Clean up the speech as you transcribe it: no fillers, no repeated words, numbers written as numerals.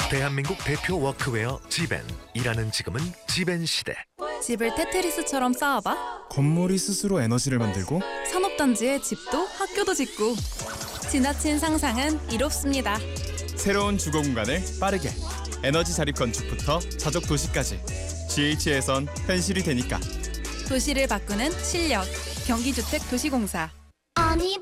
대한민국 대표 워크웨어 지벤. 일하는 지금은 지벤 시대. 집을 테트리스처럼 쌓아봐. 건물이 스스로 에너지를 만들고 산업단지에 집도 학교도 짓고. 지나친 상상은 이롭습니다. 새로운 주거 공간을 빠르게 에너지 자립 건축부터 자족 도시까지 GH에선 현실이 되니까 도시를 바꾸는 실력. 경기주택도시공사. 아니